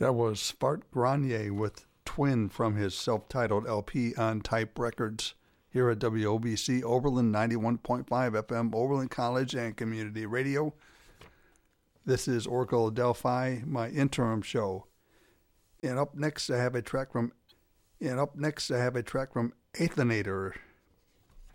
That was Fart Granier with Twin from his self-titled LP on Type Records here at WOBC Oberlin 91.5 FM, Oberlin College and Community Radio. This is Oracle Delphi, my interim show. And up next I have a track from Aethanator.